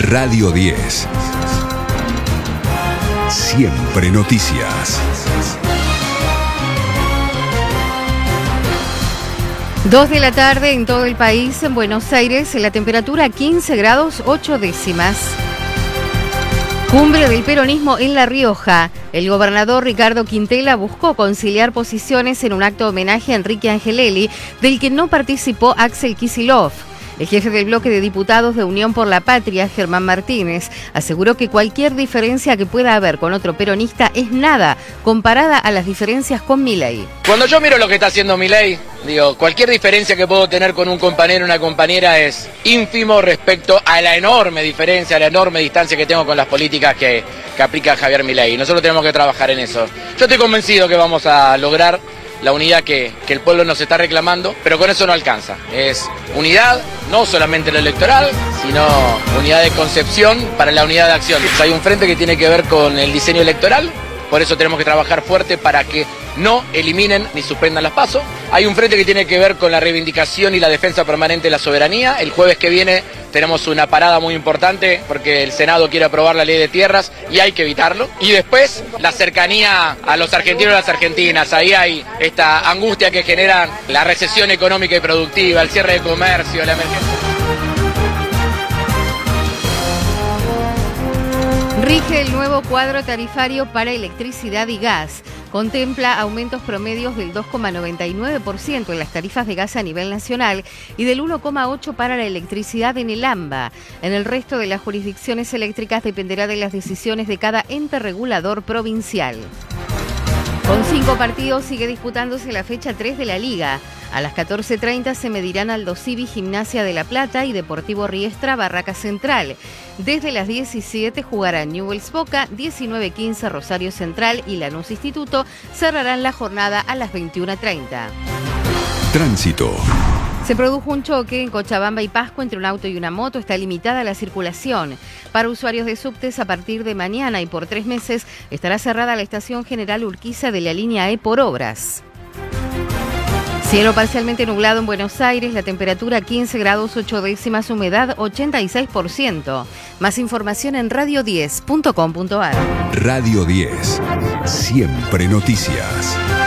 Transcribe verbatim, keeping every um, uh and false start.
Radio diez. Siempre noticias. Dos de la tarde en todo el país. En Buenos Aires, la temperatura quince grados ocho décimas. Cumbre del peronismo en La Rioja. El gobernador Ricardo Quintela buscó conciliar posiciones en un acto de homenaje a Enrique Angelelli, del que no participó Axel Kicillof. El jefe del bloque de diputados de Unión por la Patria, Germán Martínez, aseguró que cualquier diferencia que pueda haber con otro peronista es nada comparada a las diferencias con Milei. Cuando yo miro lo que está haciendo Milei, digo, cualquier diferencia que puedo tener con un compañero o una compañera es ínfimo respecto a la enorme diferencia, a la enorme distancia que tengo con las políticas que, que aplica Javier Milei. Nosotros tenemos que trabajar en eso. Yo estoy convencido que vamos a lograr la unidad que, que el pueblo nos está reclamando, pero con eso no alcanza. Es unidad, no solamente en lo electoral, sino unidad de concepción para la unidad de acción. Hay un frente que tiene que ver con el diseño electoral, por eso tenemos que trabajar fuerte para que no eliminen ni suspendan las PASO. Hay un frente que tiene que ver con la reivindicación y la defensa permanente de la soberanía. El jueves que viene tenemos una parada muy importante porque el Senado quiere aprobar la ley de tierras y hay que evitarlo. Y después la cercanía a los argentinos y las argentinas. Ahí hay esta angustia que genera la recesión económica y productiva, el cierre de comercio, la emergencia. Rige el nuevo cuadro tarifario para electricidad y gas. Contempla aumentos promedios del dos coma noventa y nueve por ciento en las tarifas de gas a nivel nacional y del uno coma ocho por ciento para la electricidad en el AMBA. En el resto de las jurisdicciones eléctricas dependerá de las decisiones de cada ente regulador provincial. Con cinco partidos sigue disputándose la fecha tres de la Liga. A las catorce treinta se medirán Aldo Civi, Gimnasia de La Plata y Deportivo Riestra, Barraca Central. Desde las diecisiete jugarán Newell's Boca, diecinueve quince Rosario Central y Lanús Instituto cerrarán la jornada a las veintiuna treinta. Tránsito. Se produjo un choque en Cochabamba y Pasco entre un auto y una moto. Está limitada la circulación. Para usuarios de subtes, a partir de mañana y por tres meses estará cerrada la estación General Urquiza de la línea E por obras. Cielo parcialmente nublado en Buenos Aires, la temperatura quince grados ocho décimas, humedad ochenta y seis por ciento. Más información en radio diez punto com punto a r. Radio diez. Siempre noticias.